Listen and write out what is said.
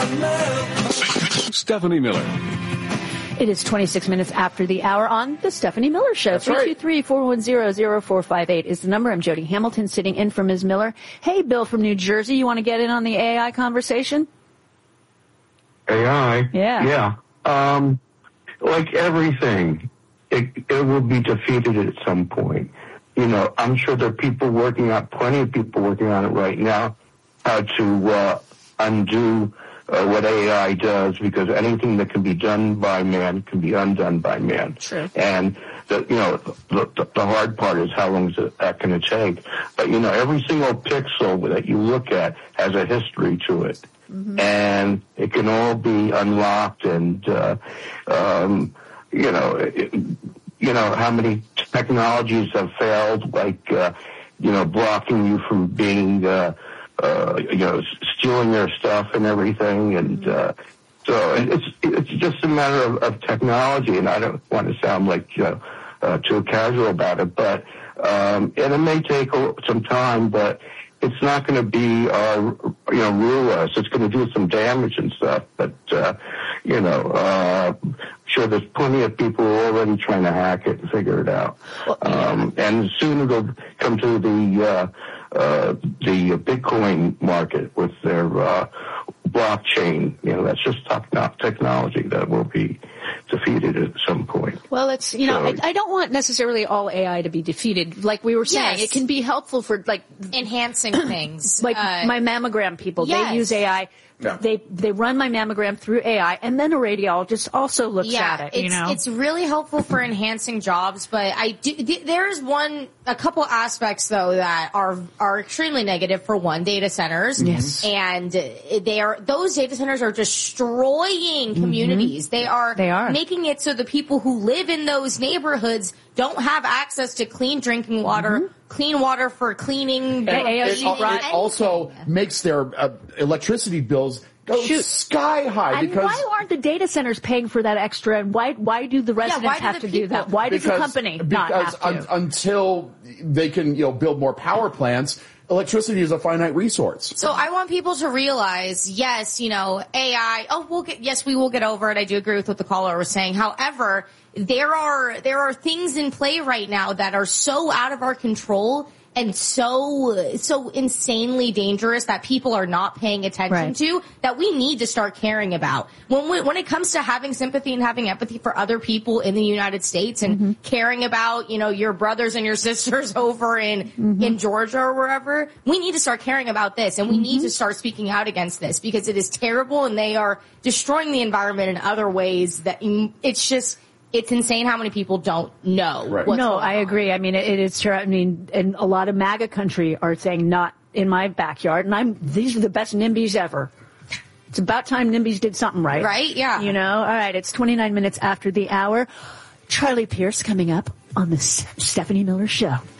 Stephanie Miller. It is 26 minutes after the hour on The Stephanie Miller Show. 323-410-0458 is the number. I'm Jody Hamilton sitting in for Ms. Miller. Hey, Bill from New Jersey, you want to get in on the AI conversation? AI? Yeah. Yeah. Like everything, it will be defeated at some point. You know, I'm sure there are plenty of people working on it right now, how to undo what AI does, because anything that can be done by man can be undone by man. True. And the hard part is how long is that going to take? But you know, every single pixel that you look at has a history to it, and it can all be unlocked. And you know how many technologies have failed, like blocking you from being stealing their stuff and everything, and so it's just a matter of technology. And I don't want to sound like too casual about it, but and it may take some time, but it's not going to be rule us. It's going to do some damage and stuff, but sure, there's plenty of people already trying to hack it and figure it out. And soon it'll come to the Bitcoin market with their blockchain. That's just technology that will be defeated at some point. Well, it's, I don't want necessarily all AI to be defeated. Like we were saying, It can be helpful for enhancing things. Like my mammogram people, Yes. they use AI. Yeah. They run my mammogram through AI, and then a radiologist also looks at it. It's really helpful for enhancing jobs, but there is a couple aspects though that are extremely negative. For one, data centers. Yes. And those data centers are destroying communities. They are making it so the people who live in those neighborhoods don't have access to clean drinking water, clean water for cleaning. It also makes their electricity bills go sky high. And why aren't the data centers paying for that extra? And why do the residents have to do that? Why does the company not have to? Until they can build more power plants, electricity is a finite resource. So I want people to realize, yes, AI, we will get over it. I do agree with what the caller was saying. However, there are things in play right now that are so out of our control and so insanely dangerous that people are not paying attention to, that we need to start caring about. When it comes to having sympathy and having empathy for other people in the United States and caring about, your brothers and your sisters over in Georgia or wherever, we need to start caring about this, and we need to start speaking out against this, because it is terrible and they are destroying the environment in other ways that it's insane how many people don't know. Right. No, I agree. I mean, it is true. I mean, and a lot of MAGA country are saying not in my backyard, and these are the best NIMBYs ever. It's about time NIMBYs did something right. Right? Yeah. All right. It's 29 minutes after the hour. Charlie Pierce coming up on the Stephanie Miller Show.